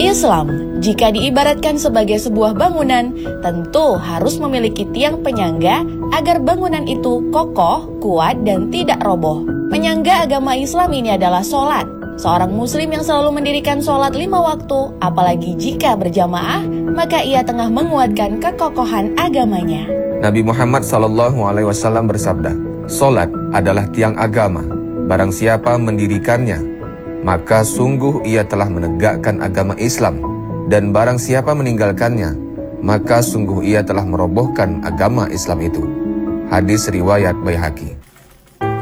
Islam, jika diibaratkan sebagai sebuah bangunan, tentu harus memiliki tiang penyangga agar bangunan itu kokoh, kuat, dan tidak roboh. Penyangga agama Islam ini adalah sholat. Seorang muslim yang selalu mendirikan sholat 5 waktu, apalagi jika berjamaah, maka ia tengah menguatkan kekokohan agamanya. Nabi Muhammad SAW bersabda, "Sholat adalah tiang agama. Barang siapa mendirikannya, maka sungguh ia telah menegakkan agama Islam, dan barang siapa meninggalkannya, maka sungguh ia telah merobohkan agama Islam itu." Hadis riwayat Baihaqi.